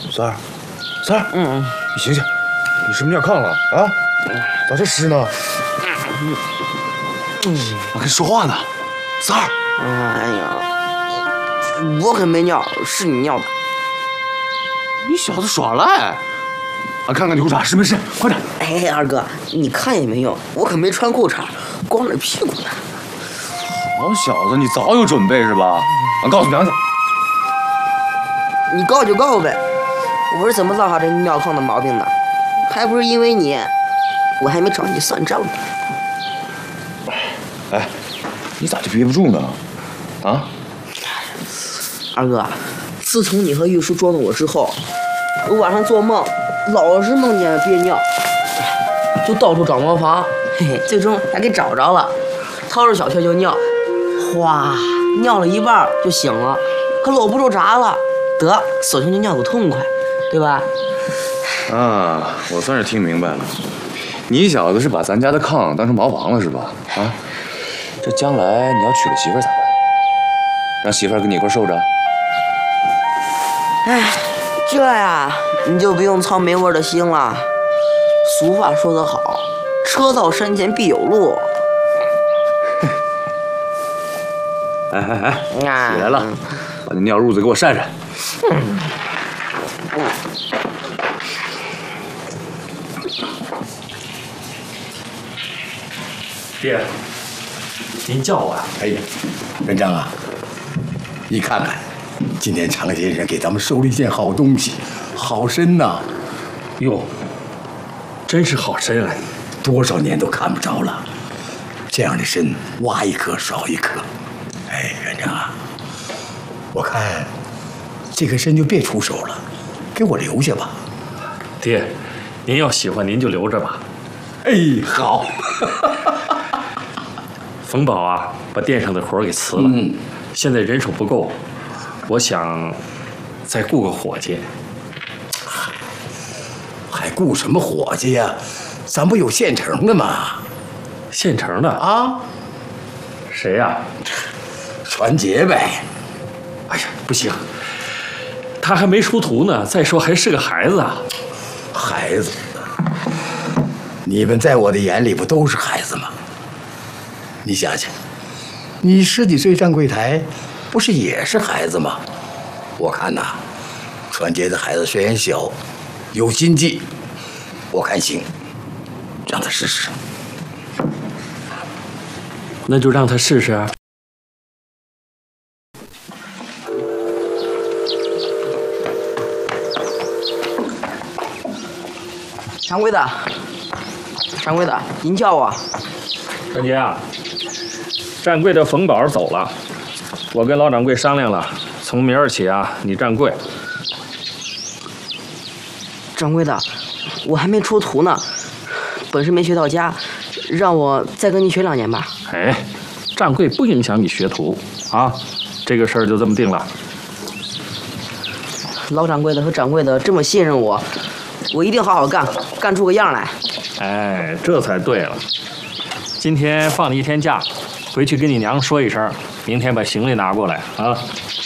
三儿，你醒醒，你是不是尿炕了啊？咋这湿呢？我跟你说话呢，三儿。 哎呀，我可没尿，是你尿的。 你小子耍赖！看看你裤衩是没是？快点！ 哎，二哥，你看也没用，我可没穿裤衩，光着屁股呢。 好小子，你早有准备是吧？我告诉娘家。 你告就告呗，我是怎么落下这尿炕的毛病的？还不是因为你，我还没找你算账呢。 哎，你咋就憋不住呢？啊？ 二哥，自从你和玉叔捉弄我之后，我晚上做梦老是梦见憋尿，就到处找茅房，嘿嘿，最终还给找着了，掏着小穴就尿，哗，尿了一半就醒了，可搂不住闸了，得，索性就尿个痛快，对吧？ 啊，我算是听明白了，你小子是把咱家的炕当成茅房了是吧？啊，这将来你要娶了媳妇儿咋办？让媳妇儿跟你一块受着？ 哎，这呀，你就不用操没味的心了。俗话说得好，车到山前必有路。 哎，起来了，把那尿褥子给我扇扇。 爹，您叫我呀？ 哎呀，文章啊，你看看，今天常先生给咱们收了一件好东西，好参呐！ 哟，真是好参啊！ 多少年都看不着了，这样的参挖一颗少一颗。哎，园长啊，我看这个参就别出手了，给我留下吧。 爹，您要喜欢您就留着吧。 哎，好。 冯宝啊，把店上的活给辞了，现在人手不够，我想再雇个伙计。 还雇什么伙计呀？咱不有现成的吗？ 现成的啊？ 谁呀？ 传杰呗。 哎呀，不行，他还没出徒呢。再说还是个孩子啊。 孩子，你们在我的眼里不都是孩子吗？你想想，你10几岁站柜台，不是也是孩子吗？我看呐，传杰的孩子虽然小，有心计，我看行，让他试试。 那就让他试试啊。 掌柜的，掌柜的，您叫我。 传杰啊，站柜的冯宝走了，我跟老掌柜商量了，从明儿起啊，你站柜。 掌柜的，我还没出徒呢，本事没学到家，让我再跟你学2年吧。 哎，站柜不影响你学徒啊，这个事儿就这么定了。 老掌柜的和掌柜的这么信任我，我一定好好干，干出个样来。 哎，这才对了。今天放你1天假，回去跟你娘说一声，明天把行李拿过来啊。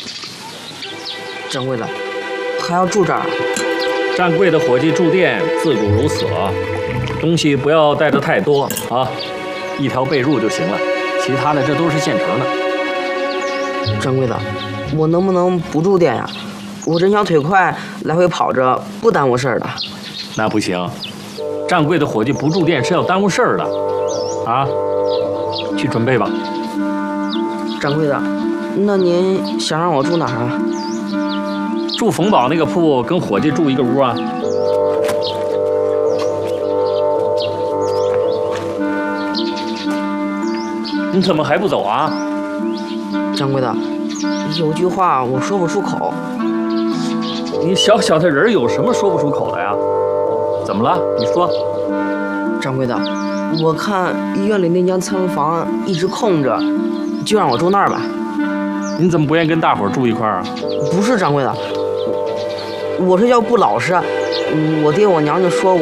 掌柜的，还要住这儿？ 站柜的伙计住店自古如此，东西不要带的太多啊，1条被褥就行了，其他的这都是现成的。 掌柜的，我能不能不住店呀？我真想腿快，来回跑着，不耽误事儿的。 那不行，站柜的伙计不住店是要耽误事儿的，啊，去准备吧。 掌柜的，那您想让我住哪儿啊？ 住冯宝那个铺，跟伙计住一个屋啊。你怎么还不走啊？ 掌柜的，有句话我说不出口。 你小小的人有什么说不出口的呀？怎么了？你说。 掌柜的，我看医院里那间餐房一直空着，就让我住那儿吧。 你怎么不愿意跟大伙儿住一块儿啊？ 不是掌柜的，我这叫不老实。我爹我娘就说